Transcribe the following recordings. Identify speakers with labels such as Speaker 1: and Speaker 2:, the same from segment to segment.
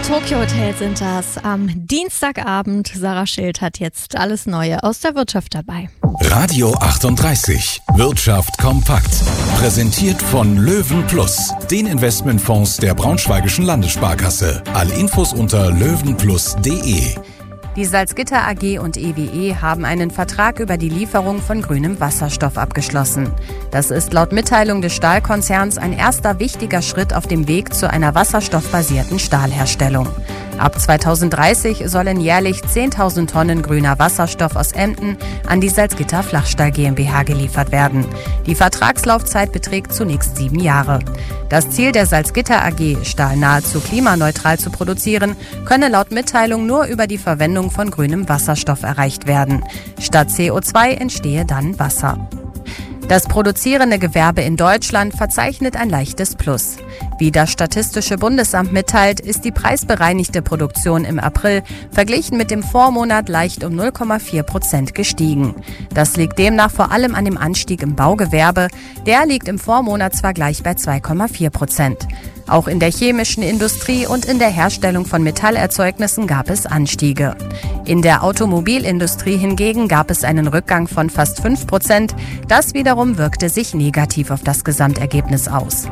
Speaker 1: Tokyo Hotel sind das. Am Dienstagabend. Sarah Schild hat jetzt alles Neue aus der Wirtschaft dabei.
Speaker 2: Radio 38. Wirtschaft kompakt. Präsentiert von Löwen Plus, den Investmentfonds der Braunschweigischen Landessparkasse. Alle Infos unter löwenplus.de.
Speaker 3: Die Salzgitter AG und EWE haben einen Vertrag über die Lieferung von grünem Wasserstoff abgeschlossen. Das ist laut Mitteilung des Stahlkonzerns ein erster wichtiger Schritt auf dem Weg zu einer wasserstoffbasierten Stahlherstellung. Ab 2030 sollen jährlich 10.000 Tonnen grüner Wasserstoff aus Emden an die Salzgitter Flachstahl GmbH geliefert werden. Die Vertragslaufzeit beträgt zunächst 7 Jahre. Das Ziel der Salzgitter AG, Stahl nahezu klimaneutral zu produzieren, könne laut Mitteilung nur über die Verwendung von grünem Wasserstoff erreicht werden. Statt CO2 entstehe dann Wasser. Das produzierende Gewerbe in Deutschland verzeichnet ein leichtes Plus. Wie das Statistische Bundesamt mitteilt, ist die preisbereinigte Produktion im April verglichen mit dem Vormonat leicht um 0,4% gestiegen. Das liegt demnach vor allem an dem Anstieg im Baugewerbe. Der liegt im Vormonat zwar gleich bei 2,4%. Auch in der chemischen Industrie und in der Herstellung von Metallerzeugnissen gab es Anstiege. In der Automobilindustrie hingegen gab es einen Rückgang von fast 5%. Das wiederum wirkte sich negativ auf das Gesamtergebnis aus.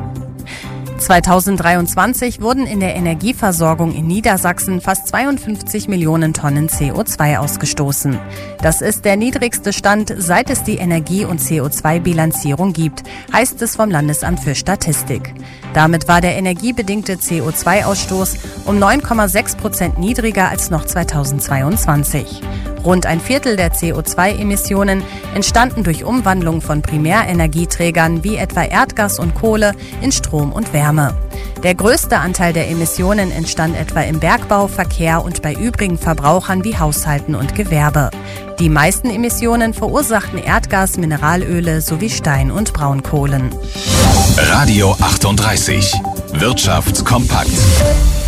Speaker 3: 2023 wurden in der Energieversorgung in Niedersachsen fast 52 Millionen Tonnen CO2 ausgestoßen. Das ist der niedrigste Stand, seit es die Energie- und CO2-Bilanzierung gibt, heißt es vom Landesamt für Statistik. Damit war der energiebedingte CO2-Ausstoß um 9,6% niedriger als noch 2022. Rund ein Viertel der CO2-Emissionen entstanden durch Umwandlung von Primärenergieträgern wie etwa Erdgas und Kohle in Strom und Wärme. Der größte Anteil der Emissionen entstand etwa im Bergbau, Verkehr und bei übrigen Verbrauchern wie Haushalten und Gewerbe. Die meisten Emissionen verursachten Erdgas, Mineralöle sowie Stein- und Braunkohlen.
Speaker 2: Radio 38. Wirtschaft kompakt.